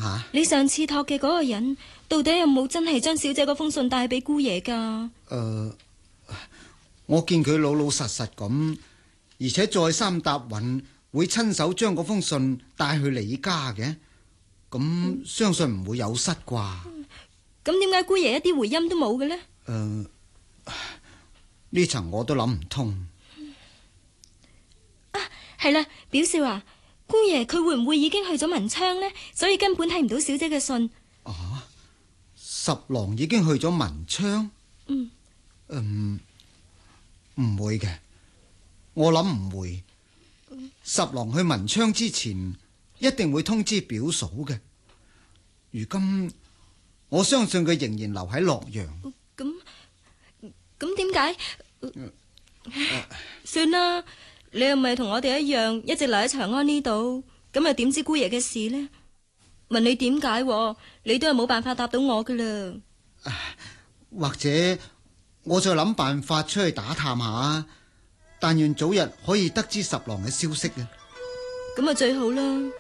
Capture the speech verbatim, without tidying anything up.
吓？ 你上次託嘅嗰個人，到底有冇真係將小姐嗰封信帶俾姑爺噶？ 誒、呃，我見佢老老實實咁，而且再三答允會親手將嗰封信帶去你家嘅，咁、嗯、相信唔會有失啩。 咁點解姑爺一啲回音都冇嘅呢？ 誒，呢層我都諗唔通。 啊，係啦，表少啊，姑爺佢會唔會已經去咗文昌呢？所以根本睇唔到小姐嘅信。 啊，十郎已經去咗文昌？ 嗯， 嗯，唔會嘅，我諗唔會。十郎去文昌之前，一定會通知表嫂嘅。如今我相信佢仍然留喺洛陽。 咁咁點解？ 呃、 算啦，你又咪同我哋一樣，一直留喺長安呢度，咁又點知姑爺嘅事呢？問你點解，你都係冇辦法答到我噶啦。 或者我再諗辦法出去打探下，但願早日可以得知十郎嘅消息啊！ 咁啊最好啦。